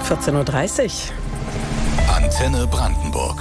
14:30 Uhr. Antenne Brandenburg.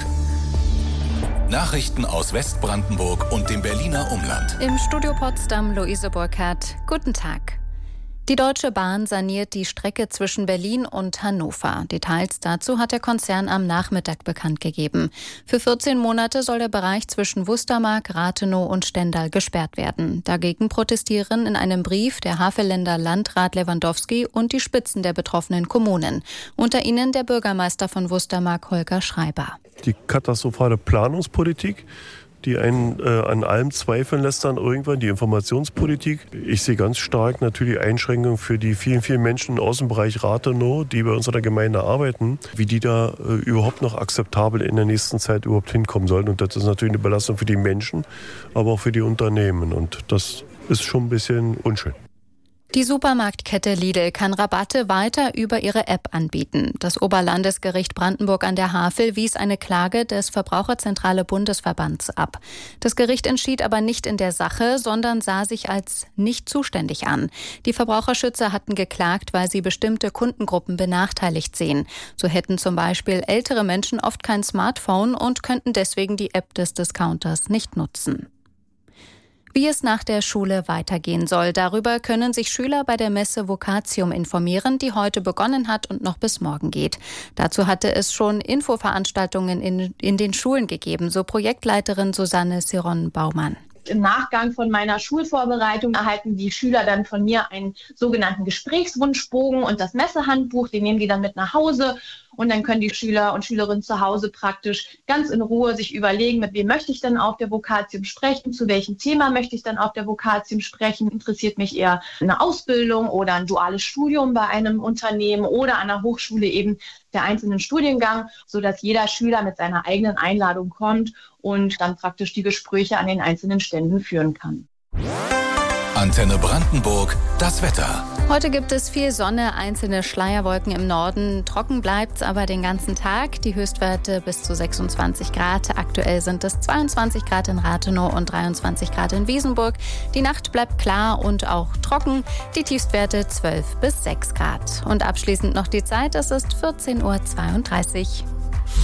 Nachrichten aus Westbrandenburg und dem Berliner Umland. Im Studio Potsdam Luise Burkhardt. Guten Tag. Die Deutsche Bahn saniert die Strecke zwischen Berlin und Hannover. Details dazu hat der Konzern am Nachmittag bekannt gegeben. Für 14 Monate soll der Bereich zwischen Wustermark, Rathenow und Stendal gesperrt werden. Dagegen protestieren in einem Brief der Havelländer Landrat Lewandowski und die Spitzen der betroffenen Kommunen. Unter ihnen der Bürgermeister von Wustermark, Holger Schreiber. Die katastrophale Planungspolitik, die einen an allem zweifeln lässt dann irgendwann, die Informationspolitik. Ich sehe ganz stark natürlich Einschränkungen für die vielen, vielen Menschen im Außenbereich Rathenow, die bei uns in der Gemeinde arbeiten, wie die da überhaupt noch akzeptabel in der nächsten Zeit überhaupt hinkommen sollen. Und das ist natürlich eine Belastung für die Menschen, aber auch für die Unternehmen. Und das ist schon ein bisschen unschön. Die Supermarktkette Lidl kann Rabatte weiter über ihre App anbieten. Das Oberlandesgericht Brandenburg an der Havel wies eine Klage des Verbraucherzentrale Bundesverbands ab. Das Gericht entschied aber nicht in der Sache, sondern sah sich als nicht zuständig an. Die Verbraucherschützer hatten geklagt, weil sie bestimmte Kundengruppen benachteiligt sehen. So hätten zum Beispiel ältere Menschen oft kein Smartphone und könnten deswegen die App des Discounters nicht nutzen. Wie es nach der Schule weitergehen soll, darüber können sich Schüler bei der Messe Vocatium informieren, die heute begonnen hat und noch bis morgen geht. Dazu hatte es schon Infoveranstaltungen in den Schulen gegeben, so Projektleiterin Susanne Siron-Baumann. Im Nachgang von meiner Schulvorbereitung erhalten die Schüler dann von mir einen sogenannten Gesprächswunschbogen und das Messehandbuch. Den nehmen die dann mit nach Hause und dann können die Schüler und Schülerinnen zu Hause praktisch ganz in Ruhe sich überlegen, mit wem möchte ich denn auf der Vocatium sprechen, zu welchem Thema möchte ich dann auf der Vocatium sprechen. Interessiert mich eher eine Ausbildung oder ein duales Studium bei einem Unternehmen oder an der Hochschule eben der einzelnen Studiengang, sodass jeder Schüler mit seiner eigenen Einladung kommt und dann praktisch die Gespräche an den einzelnen Ständen führen kann. Antenne Brandenburg, das Wetter. Heute gibt es viel Sonne, einzelne Schleierwolken im Norden. Trocken bleibt's aber den ganzen Tag. Die Höchstwerte bis zu 26 Grad. Aktuell sind es 22 Grad in Rathenow und 23 Grad in Wiesenburg. Die Nacht bleibt klar und auch trocken. Die Tiefstwerte 12 bis 6 Grad. Und abschließend noch die Zeit, es ist 14:32 Uhr.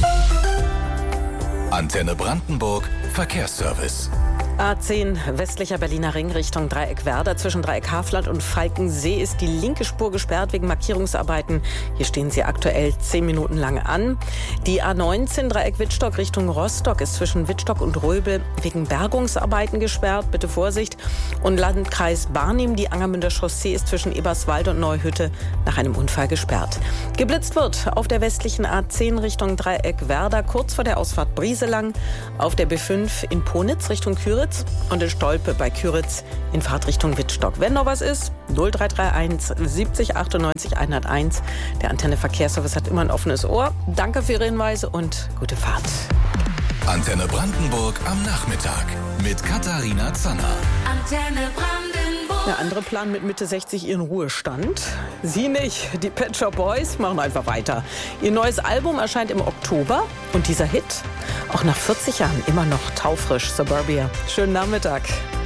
Antenne Brandenburg, Verkehrsservice. A10 westlicher Berliner Ring Richtung Dreieck Werder. Zwischen Dreieck Hafland und Falkensee ist die linke Spur gesperrt wegen Markierungsarbeiten. Hier stehen sie aktuell 10 Minuten lang an. Die A19 Dreieck Wittstock Richtung Rostock ist zwischen Wittstock und Röbel wegen Bergungsarbeiten gesperrt. Bitte Vorsicht. Und Landkreis Barnim, die Angermünder Chaussee ist zwischen Eberswalde und Neuhütte nach einem Unfall gesperrt. Geblitzt wird auf der westlichen A10 Richtung Dreieck Werder, kurz vor der Ausfahrt Brieselang, auf der B5 in Ponitz Richtung Küritz und in Stolpe bei Küritz in Fahrtrichtung Wittstock. Wenn noch was ist, 0331 70 98 101. Der Antenne Verkehrsservice hat immer ein offenes Ohr. Danke für Ihre Hinweise und gute Fahrt. Antenne Brandenburg am Nachmittag mit Katharina Zanner. Antenne Brandenburg. Der andere planen mit Mitte 60 ihren Ruhestand. Sie nicht. Die Pet Shop Boys machen einfach weiter. Ihr neues Album erscheint im Oktober und dieser Hit auch nach 40 Jahren immer noch taufrisch. Suburbia. Schönen Nachmittag.